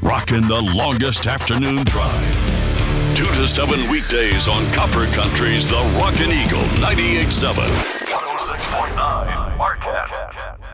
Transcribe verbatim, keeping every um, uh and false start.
rocking the longest afternoon drive. Two to seven weekdays on Copper Country's The Rockin' Eagle ninety-eight point seven. one oh six point nine Marquette.